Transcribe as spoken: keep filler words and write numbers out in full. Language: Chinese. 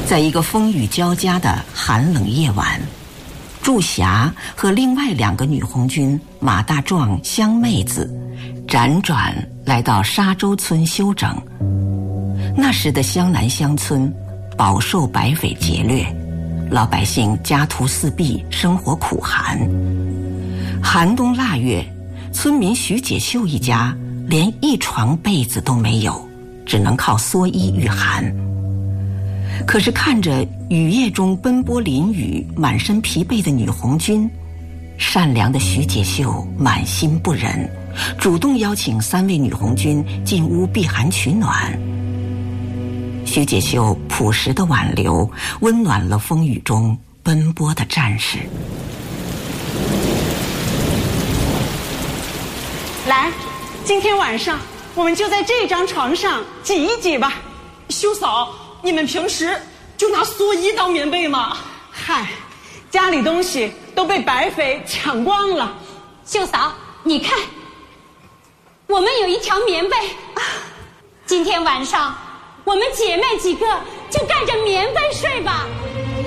在一个风雨交加的寒冷夜晚，祝霞和另外两个女红军马大壮、香妹子辗转来到沙洲村休整。那时的湘南乡村饱受白匪劫掠，老百姓家徒四壁，生活苦寒。寒冬腊月，村民徐解秀一家连一床被子都没有，只能靠蓑衣御寒。可是看着雨夜中奔波淋雨、满身疲惫的女红军，善良的徐解秀满心不忍，主动邀请三位女红军进屋避寒取暖。徐解秀朴实的挽留，温暖了风雨中奔波的战士。 来，今天晚上我们就在这张床上挤一挤吧。 秀嫂，你们平时就拿蓑衣当棉被吗？ 嗨，家里东西都被白匪抢光了。 秀嫂，你看，我们有一条棉被，今天晚上我们姐妹几个就盖着棉被睡吧。